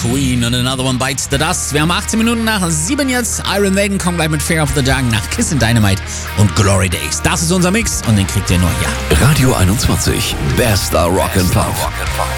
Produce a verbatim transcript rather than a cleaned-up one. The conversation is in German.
Queen und Another One Bites the Dust. Wir haben achtzehn Minuten nach sieben jetzt. Iron Maiden kommen gleich mit Fear of the Dark nach Kiss and Dynamite und Glory Days. Das ist unser Mix und den kriegt ihr nur hier. Radio einundzwanzig, bester Rock and Pop.